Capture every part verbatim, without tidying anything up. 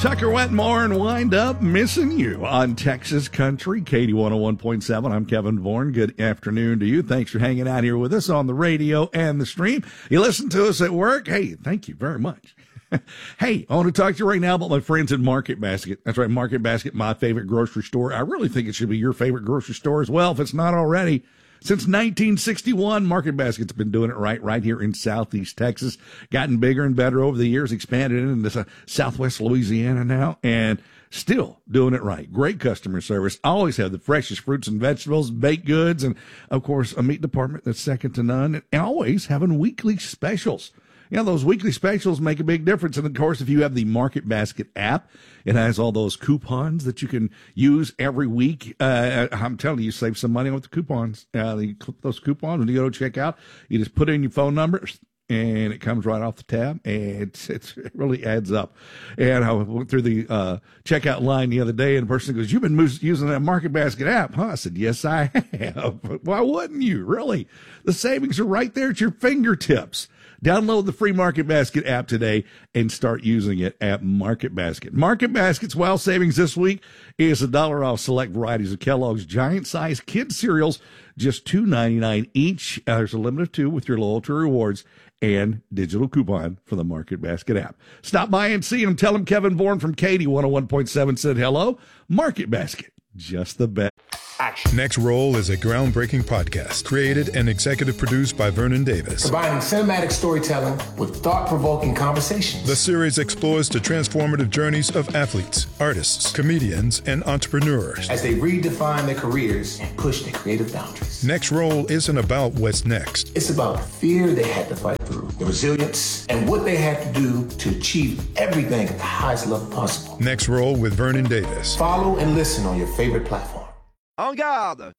Tucker Wetmore and Wind Up Missing You on Texas Country, Katie one oh one point seven. I'm Kevin Bourne. Good afternoon to you. Thanks for hanging out here with us on the radio and the stream. You listen to us at work. Hey, thank you very much. Hey, I want to talk to you right now about my friends at Market Basket. That's right, Market Basket, my favorite grocery store. I really think it should be your favorite grocery store as well, if it's not already. Since nineteen sixty-one, Market Basket's been doing it right, right here in Southeast Texas. Gotten bigger and better over the years, expanded into Southwest Louisiana now, and still doing it right. Great customer service. Always have the freshest fruits and vegetables, baked goods, and, of course, a meat department that's second to none. And always having weekly specials. You know, those weekly specials make a big difference. And, of course, if you have the Market Basket app, it has all those coupons that you can use every week. Uh, I'm telling you, you save some money with the coupons. Uh, you clip those coupons when you go to check out. You just put in your phone number, and it comes right off the tab, and it's, it's, it really adds up. And I went through the uh, checkout line the other day, and the person goes, "You've been using that Market Basket app, huh?" I said, "Yes, I have." Why wouldn't you? Really? The savings are right there at your fingertips. Download the free Market Basket app today and start using it at Market Basket. Market Basket's wow savings this week is a dollar off select varieties of Kellogg's giant-sized kid cereals, just two ninety-nine each. Uh, there's a limit of two with your loyalty rewards and digital coupon for the Market Basket app. Stop by and see them. Tell them Kevin Bourne from Katie one oh one point seven said hello. Market Basket, just the best. Action. Next Roll is a groundbreaking podcast created and executive produced by Vernon Davis. Combining cinematic storytelling with thought-provoking conversations. The series explores the transformative journeys of athletes, artists, comedians, and entrepreneurs as they redefine their careers and push their creative boundaries. Next Roll isn't about what's next. It's about the fear they had to fight through, the resilience, and what they had to do to achieve everything at the highest level possible. Next Roll with Vernon Davis. Follow and listen on your favorite platform. En garde!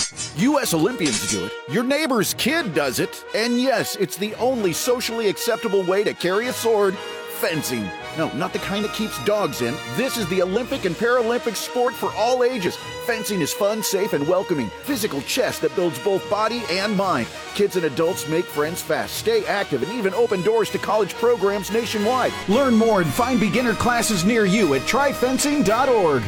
U S Olympians do it, your neighbor's kid does it, and yes, it's the only socially acceptable way to carry a sword, fencing. No, not the kind that keeps dogs in. This is the Olympic and Paralympic sport for all ages. Fencing is fun, safe, and welcoming. Physical chess that builds both body and mind. Kids and adults make friends fast, stay active, and even open doors to college programs nationwide. Learn more and find beginner classes near you at try fencing dot org.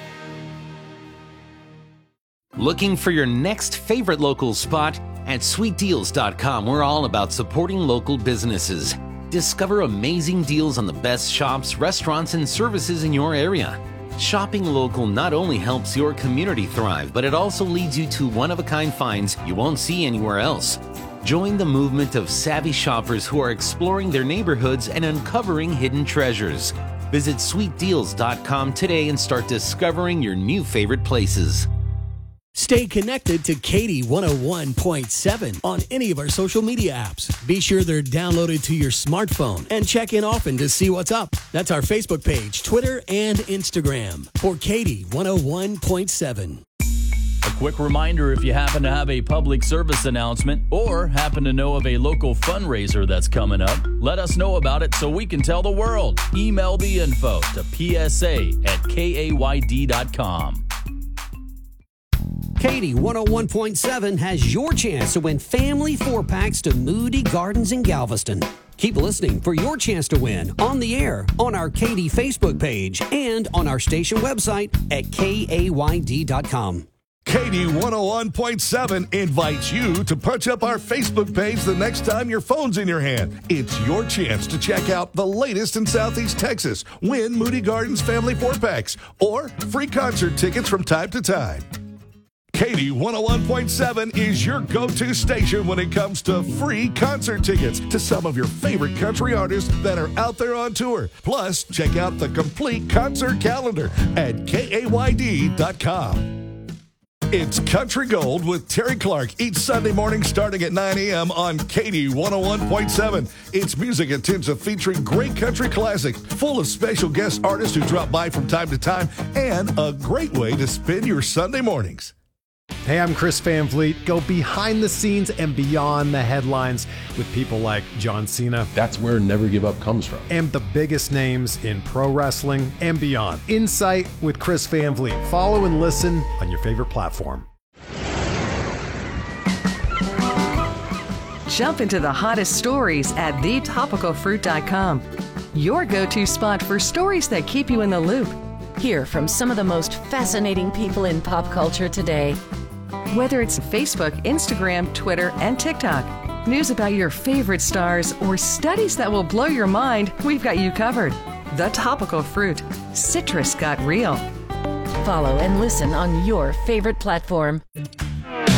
Looking for your next favorite local spot? At sweet deals dot com, we're all about supporting local businesses. Discover amazing deals on the best shops, restaurants, and services in your area. Shopping local not only helps your community thrive, but it also leads you to one-of-a-kind finds you won't see anywhere else. Join the movement of savvy shoppers who are exploring their neighborhoods and uncovering hidden treasures. Visit sweet deals dot com today and start discovering your new favorite places. Stay connected to Katie one oh one point seven on any of our social media apps. Be sure they're downloaded to your smartphone and check in often to see what's up. That's our Facebook page, Twitter, and Instagram for Katie one oh one point seven. A quick reminder, if you happen to have a public service announcement or happen to know of a local fundraiser that's coming up, let us know about it so we can tell the world. Email the info to p s a at k a y d dot com. Katie one oh one point seven has your chance to win family four-packs to Moody Gardens in Galveston. Keep listening for your chance to win on the air, on our Katie Facebook page, and on our station website at k a y d dot com. Katie one oh one point seven invites you to punch up our Facebook page the next time your phone's in your hand. It's your chance to check out the latest in Southeast Texas, win Moody Gardens family four-packs, or free concert tickets from time to time. Katie one oh one point seven is your go-to station when it comes to free concert tickets to some of your favorite country artists that are out there on tour. Plus, check out the complete concert calendar at k a y d dot com. It's Country Gold with Terry Clark each Sunday morning starting at nine a m on Katie one oh one point seven. It's music intensive featuring great country classics, full of special guest artists who drop by from time to time, and a great way to spend your Sunday mornings. Hey, I'm Chris Van Vliet. Go behind the scenes and beyond the headlines with people like John Cena. That's where Never Give Up comes from. And the biggest names in pro wrestling and beyond. Insight with Chris Van Vliet. Follow and listen on your favorite platform. Jump into the hottest stories at the topical fruit dot com. your go-to spot for stories that keep you in the loop. Hear from some of the most fascinating people in pop culture today. Whether it's Facebook, Instagram, Twitter, and TikTok, news about your favorite stars, or studies that will blow your mind, we've got you covered. The Topical Fruit. Citrus got real. Follow and listen on your favorite platform.